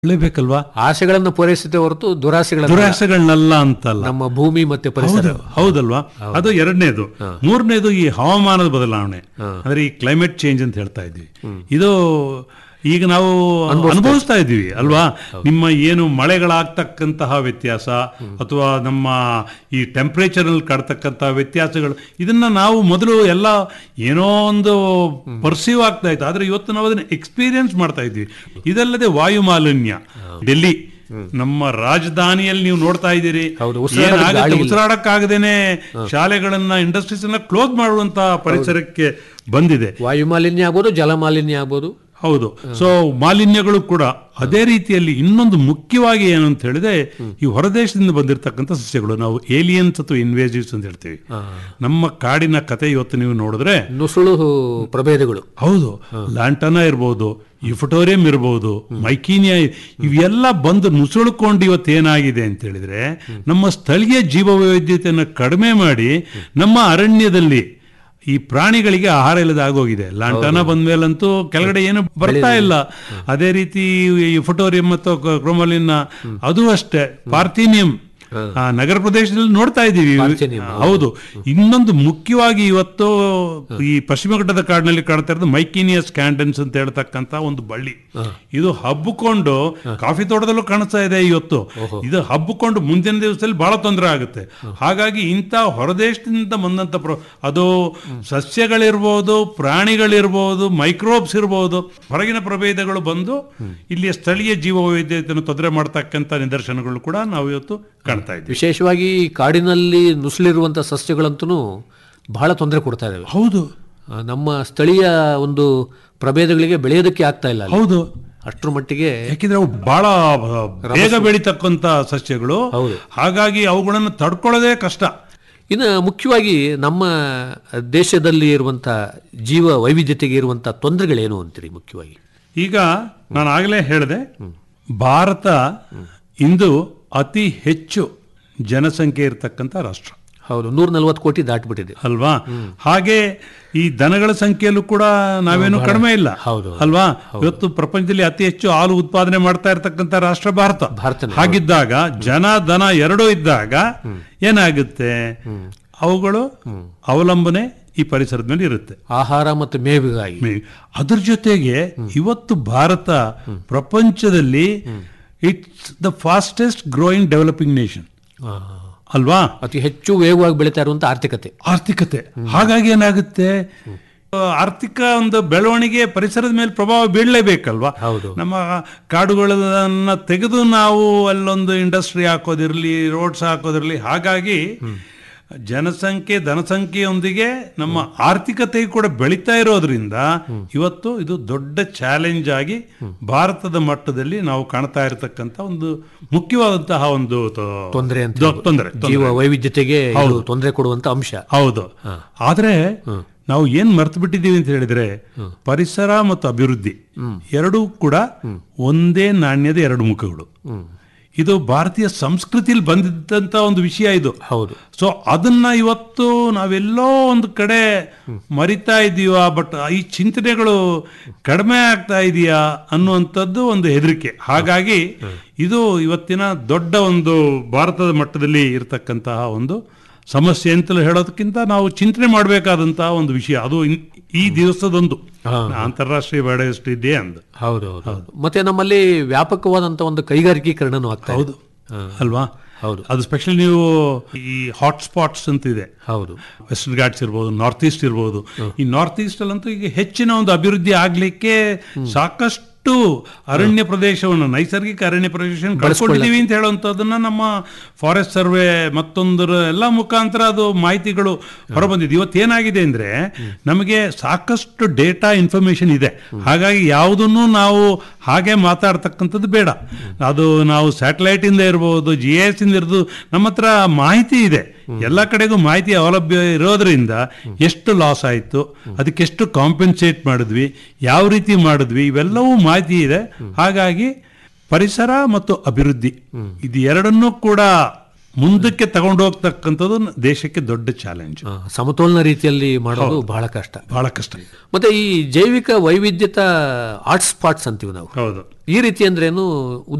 ಬೆಳಿಬೇಕಲ್ವಾ? ಆಸೆಗಳನ್ನು ಪೂರೈಸುತ್ತೆ ಹೊರತು ದುರಾಸೆಗಳನ್ನೆಲ್ಲ ಅಂತಲ್ಲ. ನಮ್ಮ ಭೂಮಿ ಮತ್ತೆ ಪರಿಸರ. ಹೌದಲ್ವಾ? ಅದು ಎರಡನೇದು. ಮೂರನೇದು ಈ ಹವಾಮಾನದ ಬದಲಾವಣೆ, ಅಂದ್ರೆ ಈ ಕ್ಲೈಮೇಟ್ ಚೇಂಜ್ ಅಂತ ಹೇಳ್ತಾ ಇದ್ವಿ. ಇದು ಈಗ ನಾವು ಅನುಭವಿಸ್ತಾ ಇದ್ದೀವಿ ಅಲ್ವಾ? ನಿಮ್ಮ ಏನು ಮಳೆಗಳಾಗ್ತಕ್ಕಂತಹ ವ್ಯತ್ಯಾಸ ಅಥವಾ ನಮ್ಮ ಈ ಟೆಂಪರೇಚರ್ ಅಲ್ಲಿ ಕಾಡ್ತಕ್ಕಂತಹ ವ್ಯತ್ಯಾಸಗಳು, ಇದನ್ನ ನಾವು ಮೊದಲು ಎಲ್ಲ ಏನೋ ಒಂದು ಪರ್ಸೀವ್ ಆಗ್ತಾ ಇತ್ತು, ಆದ್ರೆ ಇವತ್ತು ನಾವು ಅದನ್ನ ಎಕ್ಸ್ಪೀರಿಯನ್ಸ್ ಮಾಡ್ತಾ ಇದ್ವಿ. ಇದಲ್ಲದೆ ವಾಯು ಮಾಲಿನ್ಯ, ಡೆಲ್ಲಿ ನಮ್ಮ ರಾಜಧಾನಿಯಲ್ಲಿ ನೀವು ನೋಡ್ತಾ ಇದ್ದೀರಿ, ಉಸಿರಾಡಕ್ಕಾಗದೇನೆ ಶಾಲೆಗಳನ್ನ, ಇಂಡಸ್ಟ್ರೀಸ್ ಅನ್ನ ಕ್ಲೋಸ್ ಮಾಡುವಂತ ಪರಿಸರಕ್ಕೆ ಬಂದಿದೆ. ವಾಯು ಮಾಲಿನ್ಯ ಆಗ್ಬೋದು, ಜಲ ಮಾಲಿನ್ಯ ಆಗ್ಬೋದು. ಹೌದು. ಸೊ ಮಾಲಿನ್ಯಗಳು ಕೂಡ ಅದೇ ರೀತಿಯಲ್ಲಿ. ಇನ್ನೊಂದು ಮುಖ್ಯವಾಗಿ ಏನು ಅಂತ ಹೇಳಿದ್ರೆ, ಈ ಹೊರದೇಶದಿಂದ ಬಂದಿರತಕ್ಕಂಥ ಸಸ್ಯಗಳು, ನಾವು ಏಲಿಯನ್ಸ್ ಅಥವಾ ಇನ್ವೇಸಿವ್ಸ್ ಅಂತ ಹೇಳ್ತೀವಿ. ನಮ್ಮ ಕಾಡಿನ ಕತೆ ಇವತ್ತು ನೀವು ನೋಡಿದ್ರೆ ನುಸುಳು ಪ್ರಭೇದಗಳು. ಹೌದು, ಲ್ಯಾಂಟನಾ ಇರ್ಬೋದು, ಯುಫಟೋರಿಯಂ ಇರ್ಬೋದು, ಮೈಕೀನಿಯಾ, ಇವೆಲ್ಲ ಬಂದು ನುಸುಳುಕೊಂಡು ಇವತ್ತೇನಾಗಿದೆ ಅಂತ ಹೇಳಿದ್ರೆ ನಮ್ಮ ಸ್ಥಳೀಯ ಜೀವ ವೈವಿಧ್ಯತೆಯನ್ನು ಕಡಿಮೆ ಮಾಡಿ ನಮ್ಮ ಅರಣ್ಯದಲ್ಲಿ ಈ ಪ್ರಾಣಿಗಳಿಗೆ ಆಹಾರ ಇಲ್ಲದೆ ಆಗೋಗಿದೆ. ಲಾಂಟಾನ ಬಂದ್ಮೇಲಂತೂ ಕೆಳಗಡೆ ಏನು ಬರ್ತಾ ಇಲ್ಲ. ಅದೇ ರೀತಿ ಯುಫಟೋರಿಯಂ ಮತ್ತು ಕ್ರೋಮಲಿನ್ ಅದು ಅಷ್ಟೇ. ಪಾರ್ಥೀನಿಯಂ ನಗರ ಪ್ರದೇಶದಲ್ಲಿ ನೋಡ್ತಾ ಇದ್ದೀವಿ. ಹೌದು. ಇನ್ನೊಂದು ಮುಖ್ಯವಾಗಿ ಇವತ್ತು ಈ ಪಶ್ಚಿಮ ಘಟ್ಟದ ಕಾಡಿನಲ್ಲಿ ಕಾಣ್ತಾ ಇರೋದು ಮೈಕೀನಿಯಸ್ ಕ್ಯಾಂಡನ್ಸ್ ಅಂತ ಹೇಳ್ತಕ್ಕಂತ ಒಂದು ಬಳ್ಳಿ. ಇದು ಹಬ್ಬಿಕೊಂಡು ಕಾಫಿ ತೋಟದಲ್ಲೂ ಕಾಣಿಸ್ತಾ ಇದೆ ಇವತ್ತು. ಇದು ಹಬ್ಬಿಕೊಂಡು ಮುಂದಿನ ದಿವಸದಲ್ಲಿ ಬಹಳ ತೊಂದರೆ ಆಗುತ್ತೆ. ಹಾಗಾಗಿ ಇಂಥ ಹೊರದೇಶದಿಂದ ಬಂದಂತ ಅದು ಸಸ್ಯಗಳಿರ್ಬೋದು, ಪ್ರಾಣಿಗಳಿರ್ಬೋದು, ಮೈಕ್ರೋಬ್ಸ್ ಇರ್ಬೋದು, ಹೊರಗಿನ ಪ್ರಭೇದಗಳು ಬಂದು ಇಲ್ಲಿಯ ಸ್ಥಳೀಯ ಜೀವ ವೈವಿಧ್ಯತೆಯನ್ನು ತೊಂದರೆ ಮಾಡ್ತಕ್ಕಂಥ ನಿದರ್ಶನಗಳು ಕೂಡ ನಾವು ಇವತ್ತು ಕಾಣ್ತಾ ಇದ್ದೀವಿ. ವಿಶೇಷವಾಗಿ ಕಾಡಿನಲ್ಲಿ ನುಸುಳಿರುವಂತಹ ಸಸ್ಯಗಳಂತೂ ಬಹಳ ತೊಂದರೆ ಕೊಡ್ತಾ ಇದ್ದಾವೆ. ಹೌದು. ನಮ್ಮ ಸ್ಥಳೀಯ ಒಂದು ಪ್ರಭೇದಗಳಿಗೆ ಬೆಳೆಯೋದಕ್ಕೆ ಆಗ್ತಾ ಇಲ್ಲ. ಹೌದು, ಅಷ್ಟರ ಮಟ್ಟಿಗೆ. ಯಾಕೆಂದ್ರೆ ಅವು ಬಹಳ ಬೇಗ ಬೆಳೀತಕ್ಕಂಥ ಸಸ್ಯಗಳು. ಹಾಗಾಗಿ ಅವುಗಳನ್ನು ತಡ್ಕೊಳ್ಳೋದೇ ಕಷ್ಟ. ಇನ್ನು ಮುಖ್ಯವಾಗಿ ನಮ್ಮ ದೇಶದಲ್ಲಿ ಇರುವಂಥ ಜೀವ ವೈವಿಧ್ಯತೆಗೆ ಇರುವಂಥ ತೊಂದರೆಗಳೇನು ಅಂತೀರಿ ಮುಖ್ಯವಾಗಿ? ಈಗ ನಾನು ಆಗಲೇ ಹೇಳಿದೆ, ಭಾರತ ಇಂದು ಅತಿ ಹೆಚ್ಚು ಜನಸಂಖ್ಯೆ ಇರತಕ್ಕಂಥ ರಾಷ್ಟ್ರ. ಹೌದು, 140 ಕೋಟಿ ದಾಟಿಬಿಟ್ಟಿದೆ ಅಲ್ವಾ? ಹಾಗೆ ಈ ದನಗಳ ಸಂಖ್ಯೆಯಲ್ಲೂ ಕೂಡ ನಾವೇನು ಕಡಿಮೆ ಇಲ್ಲ ಅಲ್ವಾ? ಇವತ್ತು ಪ್ರಪಂಚದಲ್ಲಿ ಅತಿ ಹೆಚ್ಚು ಹಾಲು ಉತ್ಪಾದನೆ ಮಾಡ್ತಾ ಇರತಕ್ಕಂಥ ರಾಷ್ಟ್ರ ಭಾರತ. ಹಾಗಿದ್ದಾಗ ಜನ ದನ ಎರಡೂ ಇದ್ದಾಗ ಏನಾಗುತ್ತೆ? ಅವುಗಳು ಅವಲಂಬನೆ ಈ ಪರಿಸರದ ಮೇಲೆ ಇರುತ್ತೆ, ಆಹಾರ ಮತ್ತು ಮೇವಿಗಾಗಿ. ಅದ್ರ ಜೊತೆಗೆ ಇವತ್ತು ಭಾರತ ಪ್ರಪಂಚದಲ್ಲಿ it's the fastest growing developing nation ಅಲ್ವಾ? ಅತಿ ಹೆಚ್ಚು ವೇಗವಾಗಿ ಬೆಳೀತಾ ಇರುವಂತ ಆರ್ಥಿಕತೆ. ಹಾಗಾಗಿ ಏನಾಗುತ್ತೆ? ಆರ್ಥಿಕ ಒಂದು ಬೆಳವಣಿಗೆ ಪರಿಸರದ ಮೇಲೆ ಪ್ರಭಾವ ಬೀಳಲೇಬೇಕಲ್ವಾ? ನಮ್ಮ ಕಾಡುಗಳನ್ನ ತೆಗೆದು ನಾವು ಅಲ್ಲೊಂದು ಇಂಡಸ್ಟ್ರಿ ಹಾಕೋದಿರಲಿ, ರೋಡ್ಸ್ ಹಾಕೋದಿರಲಿ. ಹಾಗಾಗಿ ಜನಸಂಖ್ಯೆಯೊಂದಿಗೆ ನಮ್ಮ ಆರ್ಥಿಕತೆ ಕೂಡ ಬೆಳೀತಾ ಇರೋದ್ರಿಂದ ಇವತ್ತು ಇದು ದೊಡ್ಡ ಚಾಲೆಂಜ್ ಆಗಿ ಭಾರತದ ಮಟ್ಟದಲ್ಲಿ ನಾವು ಕಾಣ್ತಾ ಇರತಕ್ಕಂತ ಒಂದು ಮುಖ್ಯವಾದಂತಹ ಒಂದು ತೊಂದರೆ, ಜೀವ ವೈವಿಧ್ಯತೆಗೆ ತೊಂದರೆ ಕೊಡುವಂತ ಅಂಶ. ಹೌದು. ಆದ್ರೆ ನಾವು ಏನ್ ಮರ್ತು ಬಿಟ್ಟಿದ್ದೀವಿ ಅಂತ ಹೇಳಿದ್ರೆ, ಪರಿಸರ ಮತ್ತು ಅಭಿವೃದ್ಧಿ ಎರಡೂ ಕೂಡ ಒಂದೇ ನಾಣ್ಯದ ಎರಡು ಮುಖಗಳು. ಇದು ಭಾರತೀಯ ಸಂಸ್ಕೃತಿಯಲ್ಲಿ ಬಂದಿದ್ದಂತ ಒಂದು ವಿಷಯ ಇದು. ಹೌದು. ಸೊ ಅದನ್ನ ಇವತ್ತು ನಾವೆಲ್ಲೋ ಒಂದು ಕಡೆ ಮರಿತಾ ಇದೀವಾ, ಬಟ್ ಈ ಚಿಂತನೆಗಳು ಕಡಿಮೆ ಆಗ್ತಾ ಇದೆಯಾ ಅನ್ನುವಂಥದ್ದು ಒಂದು ಹೆದರಿಕೆ. ಹಾಗಾಗಿ ಇದು ಇವತ್ತಿನ ದೊಡ್ಡ ಒಂದು ಭಾರತದ ಮಟ್ಟದಲ್ಲಿ ಇರತಕ್ಕಂತಹ ಒಂದು ಸಮಸ್ಯೆ ಅಂತಲೂ ಹೇಳೋದಕ್ಕಿಂತ ನಾವು ಚಿಂತನೆ ಮಾಡಬೇಕಾದಂತಹ ಒಂದು ವಿಷಯ. ಅದು ಈ ದಿವಸದೊಂದು ಅಂತಾರಾಷ್ಟ್ರೀಯ ಬಯೋಡೈವರ್ಸಿಟಿ ಡೇ ಅಂದ. ಹೌದು. ಮತ್ತೆ ನಮ್ಮಲ್ಲಿ ವ್ಯಾಪಕವಾದಂತ ಒಂದು ಕೈಗಾರಿಕೀಕರಣನೂ ಆಗ್ತಾ ಹೌದು ಅಲ್ವಾ? ಹೌದು. ಅದು ಸ್ಪೆಷಲಿ ನೀವು ಈ ಹಾಟ್ ಸ್ಪಾಟ್ಸ್ ಅಂತ ಇದೆ. ಹೌದು. ವೆಸ್ಟರ್ನ್ ಘಾಟ್ಸ್ ಇರ್ಬೋದು, ನಾರ್ತ್ ಈಸ್ಟ್ ಇರ್ಬೋದು. ಈ ನಾರ್ತ್ ಈಸ್ಟ್ ಅಲ್ಲಂತೂ ಈಗ ಹೆಚ್ಚಿನ ಒಂದು ಅಭಿವೃದ್ಧಿ ಆಗ್ಲಿಕ್ಕೆ ಸಾಕಷ್ಟು ಅರಣ್ಯ ಪ್ರದೇಶವನ್ನು, ನೈಸರ್ಗಿಕ ಅರಣ್ಯ ಪ್ರದೇಶವನ್ನು ಕಳ್ಕೊಂಡಿದ್ದೀವಿ ಅಂತ ಹೇಳುವಂಥದ್ದನ್ನ ನಮ್ಮ ಫಾರೆಸ್ಟ್ ಸರ್ವೆ ಮತ್ತೊಂದರ ಎಲ್ಲ ಮುಖಾಂತರ ಅದು ಮಾಹಿತಿಗಳು ಹೊರಬಂದಿದೆ. ಇವತ್ತೇನಾಗಿದೆ ಅಂದ್ರೆ ನಮಗೆ ಸಾಕಷ್ಟು ಡೇಟಾ ಇನ್ಫಾರ್ಮೇಶನ್ ಇದೆ. ಹಾಗಾಗಿ ಯಾವುದನ್ನು ನಾವು ಹಾಗೆ ಮಾತಾಡ್ತಕ್ಕಂಥದ್ದು ಬೇಡ. ಅದು ನಾವು ಸ್ಯಾಟಲೈಟ್ ಇಂದ ಇರ್ಬೋದು, GIS ಇಂದ ಇರ್ಬೋದು, ನಮ್ಮ ಹತ್ರ ಮಾಹಿತಿ ಇದೆ. ಎಲ್ಲ ಕಡೆಗೂ ಮಾಹಿತಿ ಸೌಲಭ್ಯ ಇರೋದ್ರಿಂದ ಎಷ್ಟು ಲಾಸ್ ಆಯಿತು, ಅದಕ್ಕೆಷ್ಟು ಕಾಂಪೆನ್ಸೇಟ್ ಮಾಡಿದ್ವಿ, ಯಾವ ರೀತಿ ಮಾಡಿದ್ವಿ, ಇವೆಲ್ಲವೂ ಮಾಹಿತಿ ಇದೆ. ಹಾಗಾಗಿ ಪರಿಸರ ಮತ್ತು ಅಭಿವೃದ್ಧಿ ಇದು ಎರಡನ್ನೂ ಕೂಡ ಮುಂದಕ್ಕೆ ತಗೊಂಡು ಹೋಗ್ತಕ್ಕಂಥದ್ದು ದೇಶಕ್ಕೆ ದೊಡ್ಡ ಚಾಲೆಂಜ್. ಸಮತೋಲನ ರೀತಿಯಲ್ಲಿ ಮಾಡೋದು ಬಹಳ ಕಷ್ಟ. ಮತ್ತೆ ಈ ಜೈವಿಕ ವೈವಿಧ್ಯತಾ ಹಾಟ್ ಸ್ಪಾಟ್ಸ್ ಅಂತೀವಿ ನಾವು. ಹೌದು. ಈ ರೀತಿ ಅಂದ್ರೇನು?